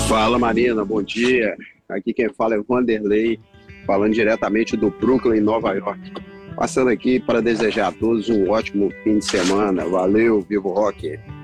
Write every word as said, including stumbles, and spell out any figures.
Fala Marina, bom dia. Aqui quem fala é Vanderlei, falando diretamente do Brooklyn, Nova York. Passando aqui para desejar a todos um ótimo fim de semana. Valeu, viva o rock!